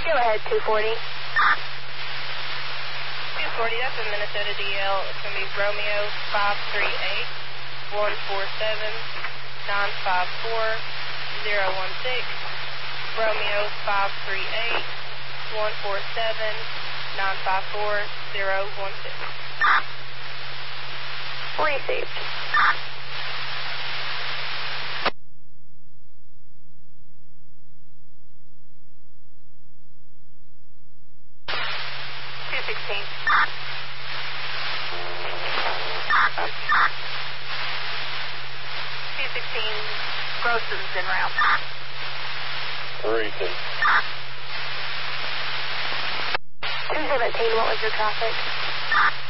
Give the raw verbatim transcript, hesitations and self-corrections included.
Go ahead, two forty. two forty, that's a Minnesota D L. It's going to be Romeo five three eight, one four seven, nine five four, zero one six. Romeo five three eight, one four seven, nine five four, zero one six. Received. two sixteen. two sixteen, Grosson's en route. Receive. two seventeen, what was your traffic?